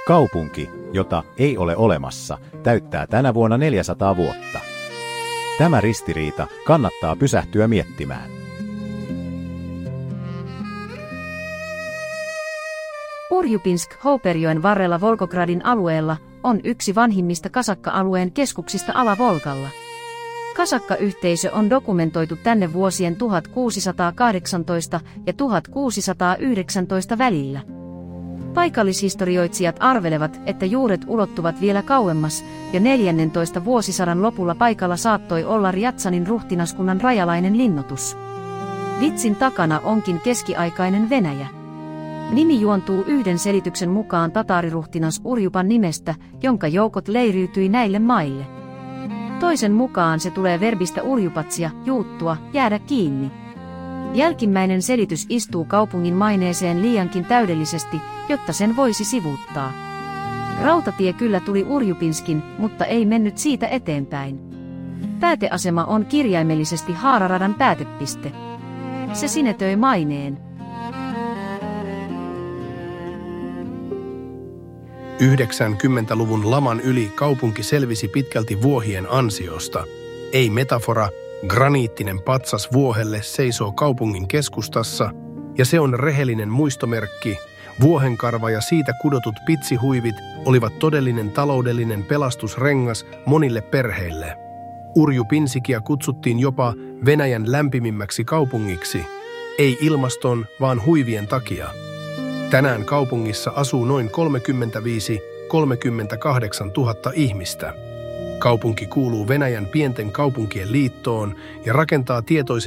Kaupunki, jota ei ole olemassa, täyttää tänä vuonna 400 vuotta. Tämä ristiriita kannattaa pysähtyä miettimään. Urjupinsk Houperjoen varrella Volgogradin alueella on yksi vanhimmista kasakka-alueen keskuksista Ala-Volgalla. Kasakka-yhteisö on dokumentoitu tänne vuosien 1618 ja 1619 välillä. Paikallishistorioitsijat arvelevat, että juuret ulottuvat vielä kauemmas, ja 14. vuosisadan lopulla paikalla saattoi olla Riatsanin ruhtinaskunnan rajalainen linnoitus. Vitsin takana onkin keskiaikainen Venäjä. Nimi juontuu yhden selityksen mukaan tataariruhtinas Urjupan nimestä, jonka joukot leiriytyi näille maille. Toisen mukaan se tulee verbistä urjupatsia, juuttua, jäädä kiinni. Jälkimmäinen selitys istuu kaupungin maineeseen liiankin täydellisesti, jotta sen voisi sivuuttaa. Rautatie kyllä tuli Urjupinskin, mutta ei mennyt siitä eteenpäin. Pääteasema on kirjaimellisesti haararadan päätepiste. Se sinetöi maineen. 90-luvun laman yli kaupunki selvisi pitkälti vuohien ansiosta. Ei metafora, graniittinen patsas vuohelle seisoo kaupungin keskustassa, ja se on rehellinen muistomerkki. Vuohenkarva ja siitä kudotut pitsihuivit olivat todellinen taloudellinen pelastusrengas monille perheille. Urjupinsikia kutsuttiin jopa Venäjän lämpimimmäksi kaupungiksi, ei ilmaston, vaan huivien takia. Tänään kaupungissa asuu noin 35–38 000 ihmistä. Kaupunki kuuluu Venäjän pienten kaupunkien liittoon ja rakentaa tietoisesti